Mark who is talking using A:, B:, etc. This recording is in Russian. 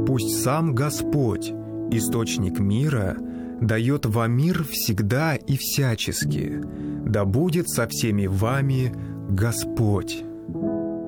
A: Пусть сам Господь, источник мира, дает вам мир всегда и всячески. Да будет со всеми вами Господь».